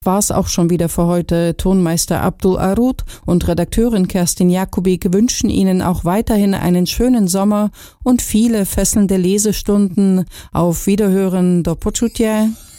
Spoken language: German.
war es auch schon wieder für heute. Tonmeister Abdul Arud und Redakteurin Kerstin Jakubik wünschen Ihnen auch weiterhin einen schönen Sommer und viele fesselnde Lesestunden. Auf Wiederhören, do počutia.